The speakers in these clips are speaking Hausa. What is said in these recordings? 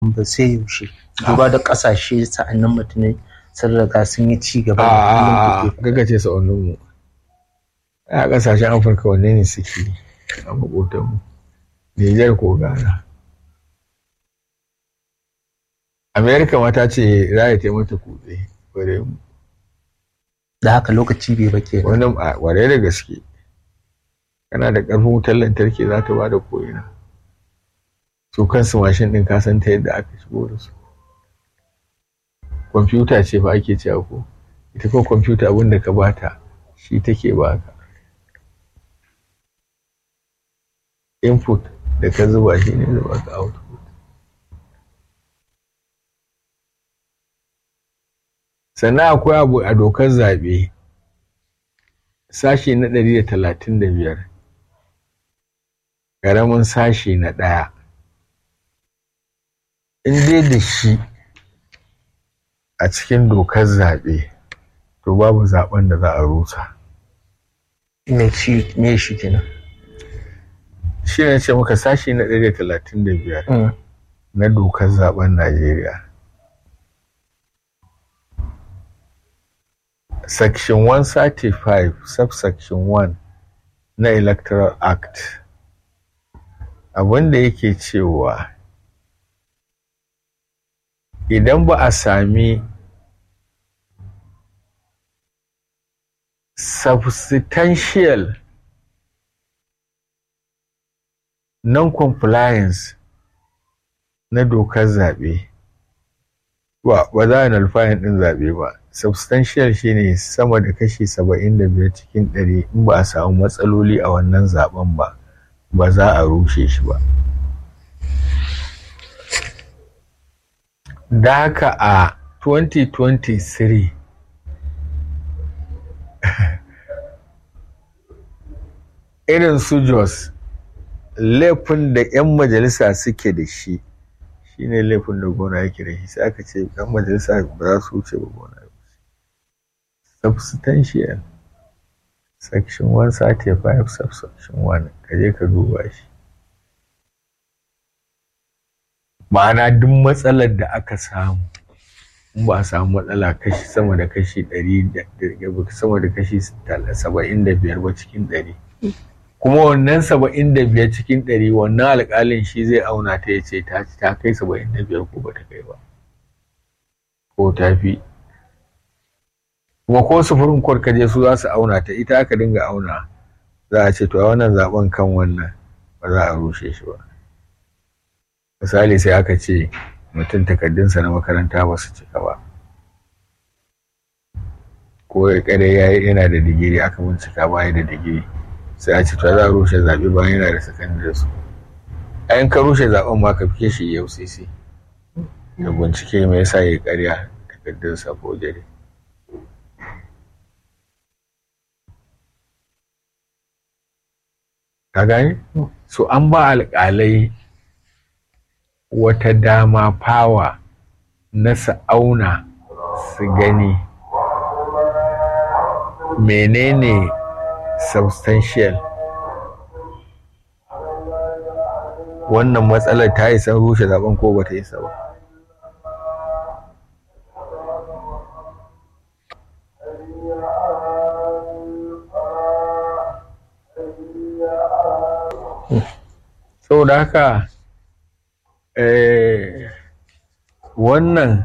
ba sai yaushe duba da kasashe sa'annan mutum sun riga sun yi ci gaba a gagace sa'annin mu a kasashen Afirka wanne ne suke a makotan mu Niger ko Ghana. Amerika ma ta ce za ta taimata kutse bare mu da haka lokaci bai bake wannan ware da gaske kana da karfin wutar lantarki za ta bada koyina su kansu mashin din ka san ta yadda aka shigo da su kwamfuta ce fa ake cewa ko ita ko kwamfuta abin da ka bata shi take baka input da ka zuba shi ne da baka output. Sannan akwai abu a dokar zaɓe sashi na 135 ƙaramin sashi na 1 in dai da shi a cikin dokar zaɓe to babu zaɓen da za a rusa. Me shi kenan? Shi ne ce muka sashi na 135 na dokar zaɓen Najeriya. Section 135 subsection 1 na Electoral Act abinda yake cewa idan ba a sami substantial non-compliance na dokar zaɓe ba za a nulfayin ɗin zaɓe ba. Substantial shine sama da kashi 75 cikin 100 in ba a samu matsaloli a wannan zaben ba za a rushe shi ba. Da haka a 2023 irin su Jos laifin da 'yan majalisa suke da shi shine laifin da gona yake da shi sai aka ce 'yan majalisa ba za su wuce ba gona. Substantial section 135 subsection 1 kaje ka duba shi ma'ana duk matsalar da aka samu in ba a samu matsala kashi sama da kashi 100 sama da kashi 75 ba cikin 100 kuma wannan 75 cikin 100 wannan alƙalin shi zai auna ta yace ta kai 75 ko ba ta kai ba ko ta fi kuma ko sufurin kwar kaje su za su auna ta ita aka dinga auna za a ce to a wannan zaben kan wannan ba za a rushe shi ba. Misali sai aka ce mutum takardunsa na makaranta ba su cika ba ko ya yana da digiri aka bincika baya da digiri sai a ce to za a rushe zaɓe bayan yana da sakandare su ayin ka rushe zaben ma ka fike shi EFCC da bincike me yasa ya ƙarya takardunsa ko jere. Ka gane? So an ba alƙalai wata dama fawa na su auna su gani menene substantial wannan matsalar ta isa rushe zaben ko ba ta isa ba. Saboda haka wannan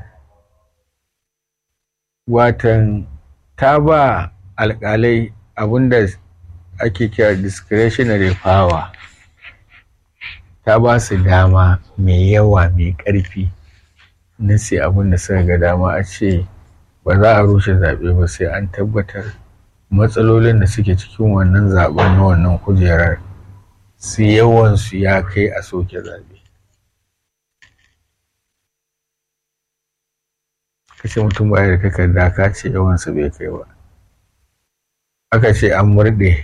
watan ta ba alƙalai abinda ake kira discretionary power ta ba su dama mai yawa mai ƙarfi na sai abinda suka ga dama a ce ba za a rushe zaɓe ba sai an tabbatar matsalolin da suke cikin wannan zaɓen na wannan kujerar su yawansu ya kai a soke zaɓe. Kace mutum baya da takarda ka ce yawansa bai kai ba. Aka ce an murɗe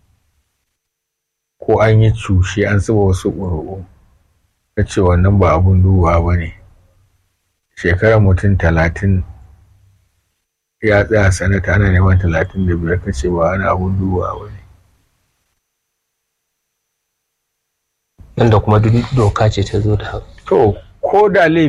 ko an yi cushe an zuba wasu ƙuri'u ka ce wannan ba abun duba ba ne. Shekarar mutum 30 ya tsaya sanata ana neman 35 ka ce ba wani abun duba ba ne. Wanda kuma duk doka ce ta zo da To ko da